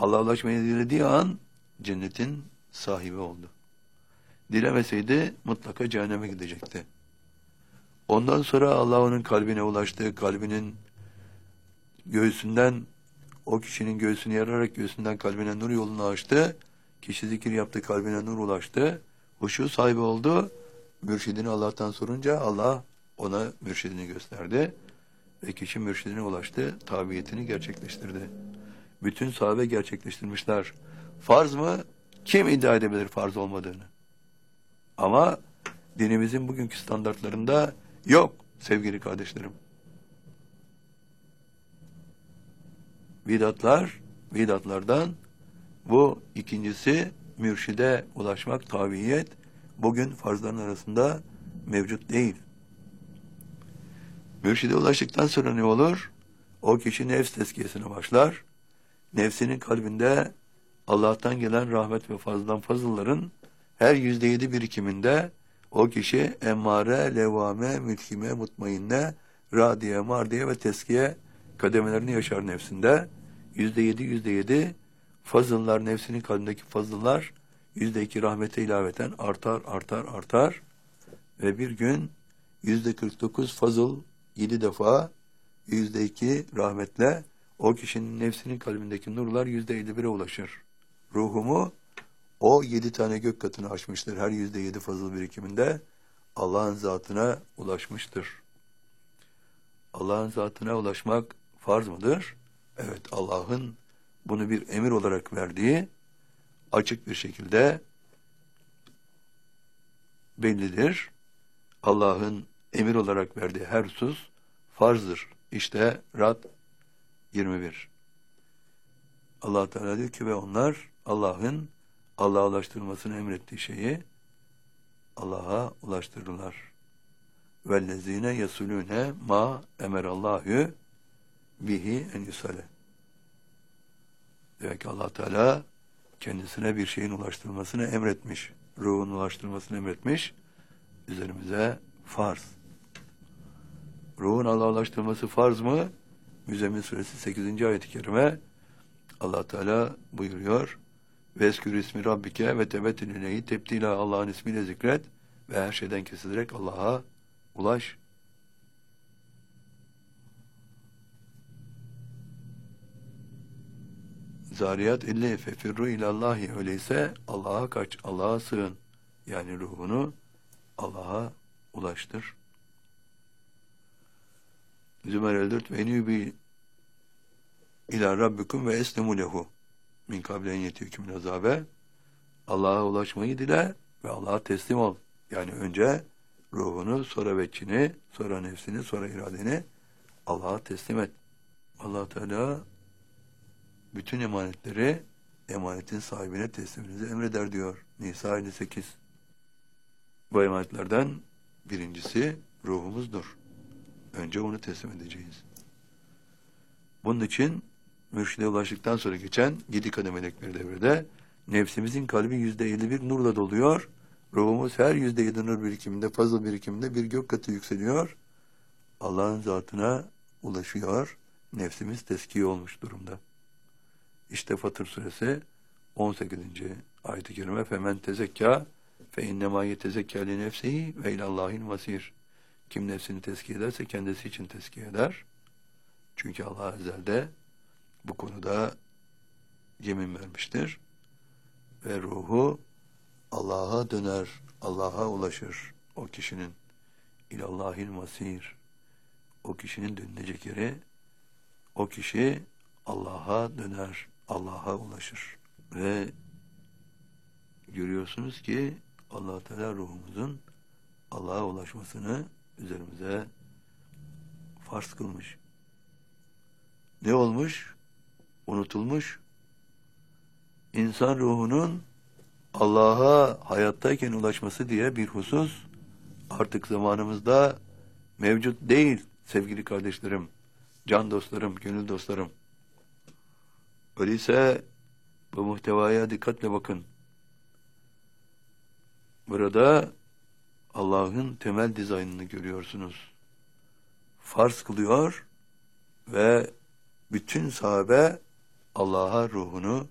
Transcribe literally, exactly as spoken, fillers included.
Allah'a ulaşmayı dilediği an cennetin sahibi oldu. Dilemeseydi mutlaka cehenneme gidecekti. Ondan sonra Allah onun kalbine ulaştı, kalbinin göğsünden, o kişinin göğsünü yararak göğsünden kalbine nur yolunu açtı. Kişi zikir yaptı, kalbine nur ulaştı. Huşu sahibi oldu. Mürşidini Allah'tan sorunca Allah ona mürşidini gösterdi. Ve kişi mürşidine ulaştı, tabiyetini gerçekleştirdi. Bütün sahabe gerçekleştirmişler. Farz mı? Kim iddia edebilir farz olmadığını? Ama dinimizin bugünkü standartlarında yok sevgili kardeşlerim. Bidatlar, bidatlardan bu ikincisi mürşide ulaşmak, tabiyet bugün farzların arasında mevcut değil. Mürşide ulaştıktan sonra ne olur? O kişi nefs tezkiyesine başlar. Nefsinin kalbinde Allah'tan gelen rahmet ve fazladan fazılların her yüzde yedi birikiminde o kişi emmare, levame, mülkime, mutmainne, radiye, mardiye ve teskiye kademelerini yaşar nefsinde. Yüzde yedi, yüzde yedi fazıllar, nefsinin kalbindeki fazıllar yüzde iki rahmete ilaveten artar, artar, artar ve bir gün yüzde kırk dokuz fazıl yedi defa yüzde iki rahmetle o kişinin nefsinin kalbindeki nurlar yüzde elli bire ulaşır. Ruhumu o yedi tane gök katını aşmıştır. Her yüzde yedi fazıl birikiminde Allah'ın zatına ulaşmıştır. Allah'ın zatına ulaşmak farz mıdır? Evet, Allah'ın bunu bir emir olarak verdiği açık bir şekilde bellidir. Allah'ın emir olarak verdiği her husus farzdır. İşte Rad yirmi bir. Allah Teala diyor ki ve onlar Allah'ın Allah'a ulaştırılmasını emrettiği şeyi Allah'a ulaştırırlar. Vellezine yesulune ma emerallahu bihi en yusale. Demek ki Allah Teala kendisine bir şeyin ulaştırılmasını emretmiş. Ruhun ulaştırılmasını emretmiş. Üzerimize farz. Ruhun Allah'a ulaştırılması farz mı? Müzzemmil suresi sekizinci ayet-i kerime Allah Teala buyuruyor. Veskür ismi rabbike ve tebettil ileyhi tebdila, Allah'ın ismiyle zikret ve her şeyden kesilerek Allah'a ulaş. Zariyat elli fefirru ilallahi, öyleyse Allah'a kaç, Allah'a sığın. Yani ruhunu Allah'a ulaştır. Zümer elli dört ve nübi ila rabbikum ve eslimu lehu min kablen yetiyükümün azabe. Allah'a ulaşmayı dile ve Allah'a teslim ol. Yani önce ruhunu, sonra veçini, sonra nefsini, sonra iradeni Allah'a teslim et. Allah Teala bütün emanetleri emanetin sahibine tesliminizi emreder diyor. Nisa elli sekiz. Bu emanetlerden birincisi ruhumuzdur. Önce onu teslim edeceğiz. Bunun için mürşide ulaştıktan sonra geçen yedi kademelik bir devrede nefsimizin kalbi yüzde elli bir nurla doluyor. Ruhumuz her yüzde yedi nur birikiminde, fazıl birikiminde bir gök katı yükseliyor. Allah'ın zatına ulaşıyor. Nefsimiz teskiye olmuş durumda. İşte Fatır suresi on sekizinci ayet-i kerime femen tezekka fe innema yetezekka li nefsihi ve ilallahil masir. Kim nefsini tezkiye ederse kendisi için tezkiye eder. Çünkü Allah ezelde bu konuda yemin vermiştir. Ve ruhu Allah'a döner, Allah'a ulaşır o kişinin. İlallahil masir. O kişinin dönülecek yeri, o kişi Allah'a döner, Allah'a ulaşır. Ve görüyorsunuz ki Allah Teala ruhumuzun Allah'a ulaşmasını üzerimize farz kılmış. Ne olmuş? Unutulmuş. İnsan ruhunun Allah'a hayattayken ulaşması diye bir husus artık zamanımızda mevcut değil sevgili kardeşlerim, can dostlarım, gönül dostlarım. Öyleyse bu muhtevaya dikkatle bakın. Burada Allah'ın temel dizaynını görüyorsunuz. Farz kılıyor ve bütün sahabe Allah'a ruhunu